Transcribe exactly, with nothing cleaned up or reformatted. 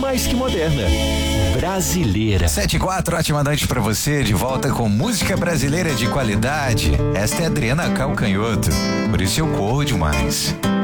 mais que moderna. Brasileira. sete e quatro, ótima noite pra você, de volta com música brasileira de qualidade. Esta é a Adriana Calcanhoto, por isso eu corro demais.